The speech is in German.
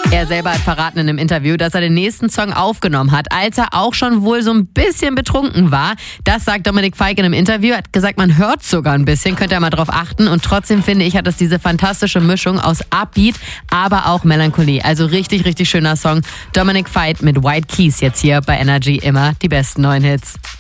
Er selber hat verraten in einem Interview, dass er den nächsten Song aufgenommen hat, als er auch schon wohl so ein bisschen betrunken war. Das sagt Dominik Fike in einem Interview. Er hat gesagt, man hört sogar ein bisschen, könnt ihr mal drauf achten. Und trotzdem finde ich, hat es diese fantastische Mischung aus Upbeat, aber auch Melancholie. Also richtig, richtig schöner Song. Dominik Fike mit White Keys jetzt hier bei Energy, immer die besten neuen Hits.